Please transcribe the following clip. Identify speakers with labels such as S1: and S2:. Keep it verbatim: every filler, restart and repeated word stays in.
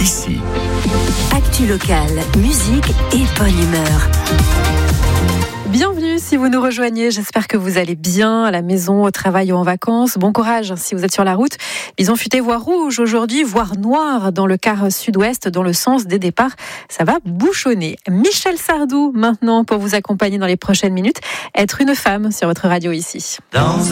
S1: ici.
S2: Actu locale, musique et bonne humeur.
S3: Bienvenue si vous nous rejoignez, j'espère que vous allez bien à la maison, au travail ou en vacances. Bon courage si vous êtes sur la route. Ils ont futé voie rouge aujourd'hui, voire noire dans le quart sud-ouest, dans le sens des départs. Ça va bouchonner. Michel Sardou maintenant pour vous accompagner dans les prochaines minutes. Être une femme sur votre radio ici.
S4: Dans